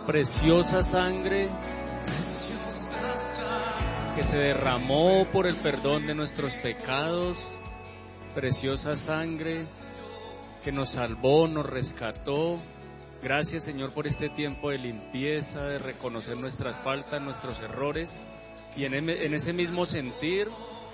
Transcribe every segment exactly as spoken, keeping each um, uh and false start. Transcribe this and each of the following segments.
preciosa sangre que se derramó por el perdón de nuestros pecados, preciosa sangre que nos salvó, nos rescató. Gracias, Señor, por este tiempo de limpieza, de reconocer nuestras faltas, nuestros errores, y en, en ese mismo sentir,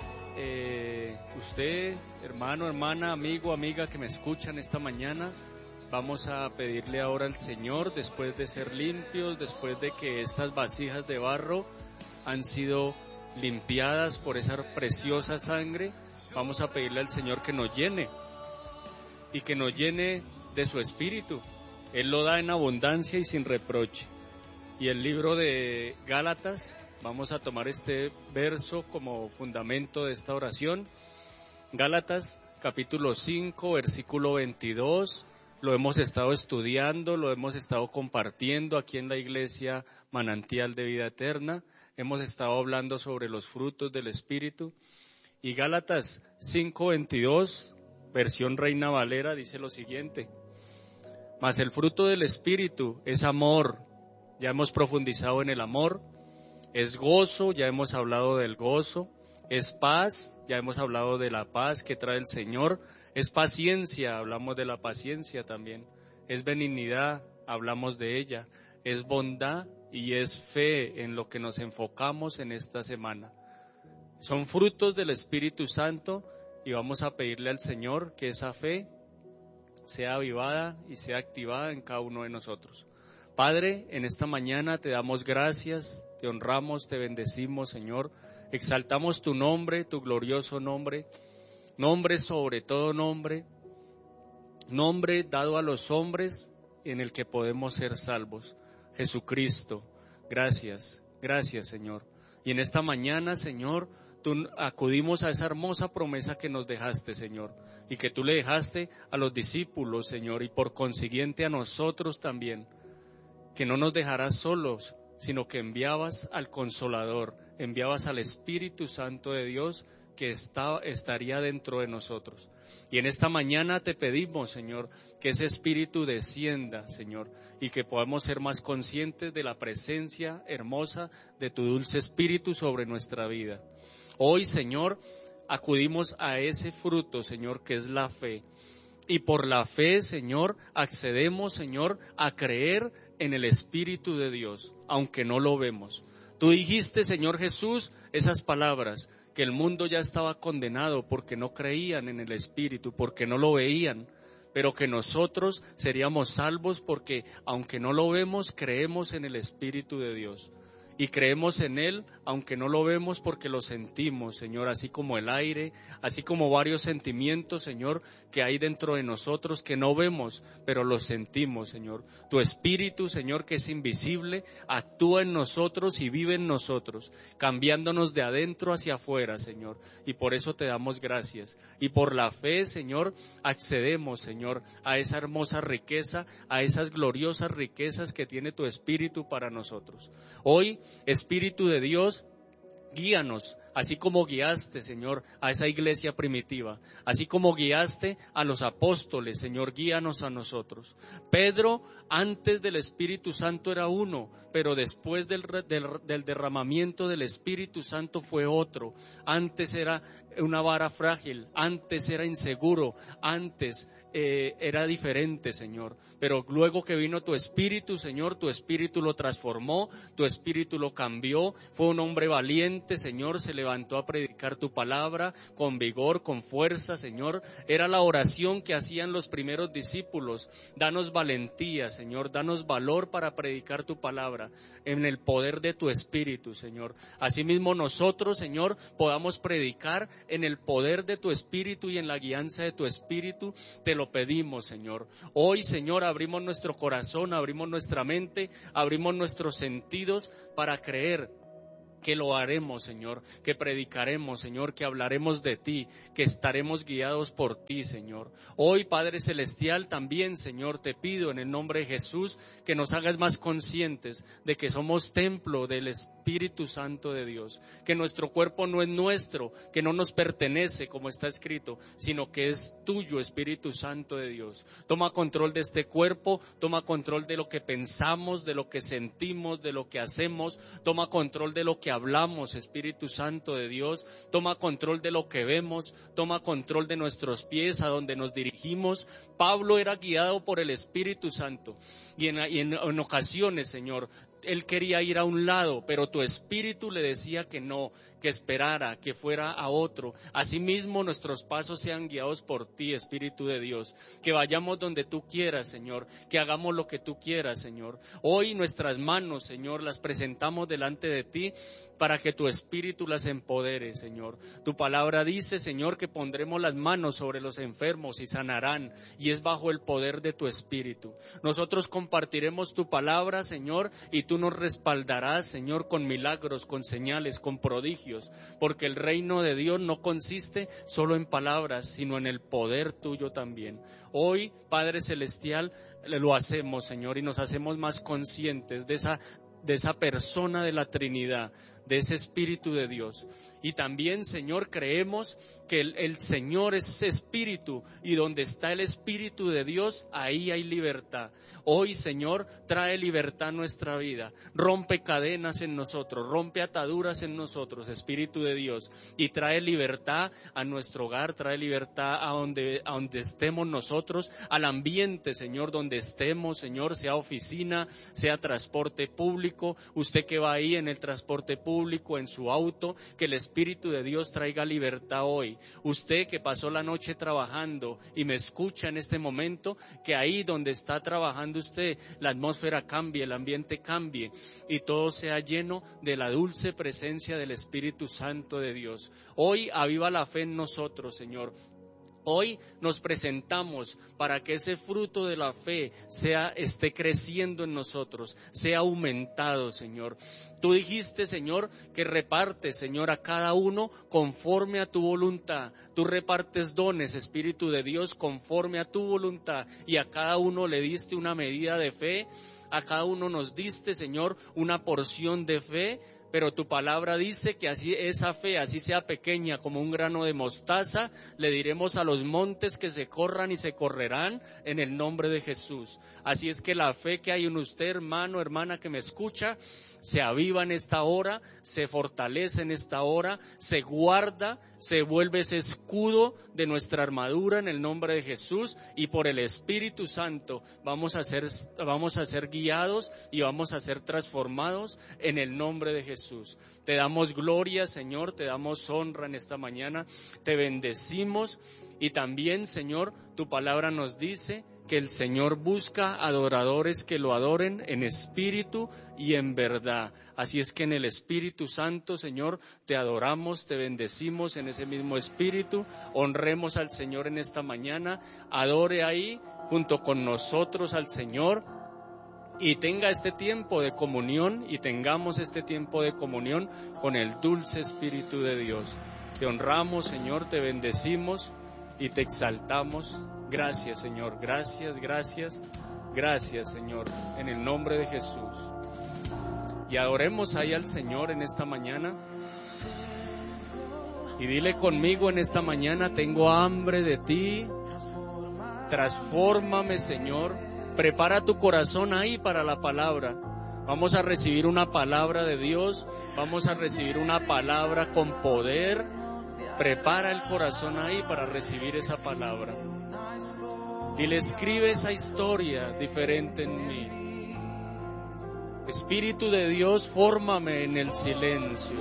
eh, usted, hermano, hermana, amigo, amiga que me escuchan esta mañana, vamos a pedirle ahora al Señor, después de ser limpios, después de que estas vasijas de barro han sido limpiadas por esa preciosa sangre, vamos a pedirle al Señor que nos llene y que nos llene de su Espíritu. Él lo da en abundancia y sin reproche. Y el libro de Gálatas, vamos a tomar este verso como fundamento de esta oración. Gálatas capítulo cinco, versículo veintidós. Lo hemos estado estudiando, lo hemos estado compartiendo aquí en la iglesia Manantial de Vida Eterna. Hemos estado hablando sobre los frutos del Espíritu. Y Gálatas cinco veintidós, versión Reina Valera, dice lo siguiente: mas el fruto del Espíritu es amor. Ya hemos profundizado en el amor. Es gozo, ya hemos hablado del gozo. Es paz, ya hemos hablado de la paz que trae el Señor. Es paciencia, hablamos de la paciencia también. Es benignidad, hablamos de ella. Es bondad y es fe en lo que nos enfocamos en esta semana. Son frutos del Espíritu Santo y vamos a pedirle al Señor que esa fe sea avivada y sea activada en cada uno de nosotros. Padre, en esta mañana te damos gracias, te honramos, te bendecimos, Señor. Exaltamos tu nombre, tu glorioso nombre, nombre sobre todo nombre, nombre dado a los hombres en el que podemos ser salvos. Jesucristo, gracias, gracias, Señor. Y en esta mañana, Señor, tú acudimos a esa hermosa promesa que nos dejaste, Señor, y que tú le dejaste a los discípulos, Señor, y por consiguiente a nosotros también, que no nos dejarás solos, sino que enviabas al Consolador, enviabas al Espíritu Santo de Dios que está, estaría dentro de nosotros. Y en esta mañana te pedimos, Señor, que ese Espíritu descienda, Señor, y que podamos ser más conscientes de la presencia hermosa de tu dulce Espíritu sobre nuestra vida. Hoy, Señor, acudimos a ese fruto, Señor, que es la fe. Y por la fe, Señor, accedemos, Señor, a creer en el Espíritu de Dios, aunque no lo vemos. Tú dijiste, Señor Jesús, esas palabras, que el mundo ya estaba condenado porque no creían en el Espíritu, porque no lo veían, pero que nosotros seríamos salvos porque, aunque no lo vemos, creemos en el Espíritu de Dios. Y creemos en Él, aunque no lo vemos, porque lo sentimos, Señor, así como el aire, así como varios sentimientos, Señor, que hay dentro de nosotros que no vemos, pero los sentimos, Señor. Tu Espíritu, Señor, que es invisible, actúa en nosotros y vive en nosotros, cambiándonos de adentro hacia afuera, Señor. Y por eso te damos gracias. Y por la fe, Señor, accedemos, Señor, a esa hermosa riqueza, a esas gloriosas riquezas que tiene tu Espíritu para nosotros. Hoy, Espíritu de Dios, guíanos, así como guiaste, Señor, a esa iglesia primitiva, así como guiaste a los apóstoles, Señor, guíanos a nosotros. Pedro, antes del Espíritu Santo era uno, pero después del, del, del derramamiento del Espíritu Santo fue otro. Antes era una vara frágil, antes era inseguro, antes eh, era diferente, Señor. Pero luego que vino tu Espíritu, Señor, tu Espíritu lo transformó, tu Espíritu lo cambió, fue un hombre valiente, Señor, se levantó a predicar tu palabra con vigor, con fuerza, Señor. Era la oración que hacían los primeros discípulos. Danos valentía, Señor, danos valor para predicar tu palabra en el poder de tu Espíritu, Señor. Asimismo nosotros, Señor, podamos predicar en el poder de tu Espíritu y en la guianza de tu Espíritu. Te lo pedimos, Señor. Hoy, Señor, abrimos nuestro corazón, abrimos nuestra mente, abrimos nuestros sentidos para creer que lo haremos, Señor, que predicaremos, Señor, que hablaremos de ti, que estaremos guiados por ti, Señor. Hoy, Padre Celestial, también, Señor, te pido en el nombre de Jesús que nos hagas más conscientes de que somos templo del Espíritu Santo de Dios, que nuestro cuerpo no es nuestro, que no nos pertenece, como está escrito, sino que es tuyo, Espíritu Santo de Dios. Toma control de este cuerpo, toma control de lo que pensamos, de lo que sentimos, de lo que hacemos, toma control de lo que hablamos, Espíritu Santo de Dios, toma control de lo que vemos, toma control de nuestros pies, a donde nos dirigimos. Pablo era guiado por el Espíritu Santo y en, y en, en ocasiones, Señor, él quería ir a un lado, pero tu Espíritu le decía que no, que esperara, que fuera a otro. Asimismo, nuestros pasos sean guiados por ti, Espíritu de Dios, que vayamos donde tú quieras, Señor, que hagamos lo que tú quieras, Señor. Hoy nuestras manos, Señor, las presentamos delante de ti para que tu Espíritu las empodere, Señor. Tu palabra dice, Señor, que pondremos las manos sobre los enfermos y sanarán, y es bajo el poder de tu Espíritu. Nosotros compartiremos tu palabra, Señor, y tú nos respaldarás, Señor, con milagros, con señales, con prodigios, porque el reino de Dios no consiste solo en palabras, sino en el poder tuyo también. Hoy, Padre Celestial, lo hacemos, Señor, y nos hacemos más conscientes de esa de esa persona de la Trinidad, de ese Espíritu de Dios. Y también, Señor, creemos que el, el Señor es Espíritu, y donde está el Espíritu de Dios, ahí hay libertad. Hoy, Señor, trae libertad a nuestra vida, rompe cadenas en nosotros, rompe ataduras en nosotros, Espíritu de Dios, y trae libertad a nuestro hogar, trae libertad a donde, a donde estemos nosotros, al ambiente, Señor, donde estemos, Señor, sea oficina, sea transporte público. Usted que va ahí en el transporte público, en su auto, que el Espíritu de Dios traiga libertad hoy. Usted que pasó la noche trabajando y me escucha en este momento, que ahí donde está trabajando usted, la atmósfera cambie, el ambiente cambie y todo sea lleno de la dulce presencia del Espíritu Santo de Dios. Hoy aviva la fe en nosotros, Señor. Hoy nos presentamos para que ese fruto de la fe sea, esté creciendo en nosotros, sea aumentado, Señor. Tú dijiste, Señor, que repartes, Señor, a cada uno conforme a tu voluntad. Tú repartes dones, Espíritu de Dios, conforme a tu voluntad, y a cada uno le diste una medida de fe. A cada uno nos diste, Señor, una porción de fe, pero tu palabra dice que así esa fe, así sea pequeña como un grano de mostaza, le diremos a los montes que se corran y se correrán en el nombre de Jesús. Así es que la fe que hay en usted, hermano, hermana que me escucha, se aviva en esta hora, se fortalece en esta hora, se guarda, se vuelve ese escudo de nuestra armadura en el nombre de Jesús, y por el Espíritu Santo vamos a ser, vamos a ser guiados y vamos a ser transformados en el nombre de Jesús. Te damos gloria, Señor, te damos honra en esta mañana, te bendecimos, y también, Señor, tu palabra nos dice que el Señor busca adoradores que lo adoren en espíritu y en verdad. Así es que en el Espíritu Santo, Señor, te adoramos, te bendecimos en ese mismo espíritu. Honremos al Señor en esta mañana. Adore ahí junto con nosotros al Señor y tenga este tiempo de comunión y tengamos este tiempo de comunión con el dulce Espíritu de Dios. Te honramos, Señor, te bendecimos y te exaltamos. Gracias, Señor, gracias, gracias, gracias, Señor, en el nombre de Jesús. Y adoremos ahí al Señor en esta mañana. Y dile conmigo en esta mañana: tengo hambre de ti, transfórmame, Señor. Prepara tu corazón ahí para la palabra. Vamos a recibir una palabra de Dios, vamos a recibir una palabra con poder. Prepara el corazón ahí para recibir esa palabra. Dile: escribe esa historia diferente en mí. Espíritu de Dios, fórmame en el silencio.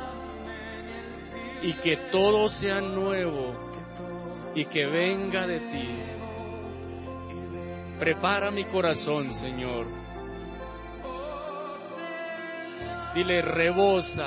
Y que todo sea nuevo y que venga de ti. Prepara mi corazón, Señor. Dile: rebosa.